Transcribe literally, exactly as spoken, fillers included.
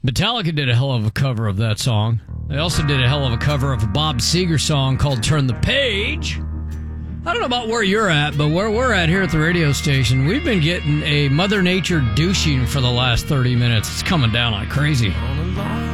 Metallica did a hell of a cover of that song. They also did a hell of a cover of a Bob Seger song called Turn the Page. I don't know about where you're at, but where we're at here at the radio station, we've been getting a Mother Nature douching for the last thirty minutes. It's coming down like crazy. On a long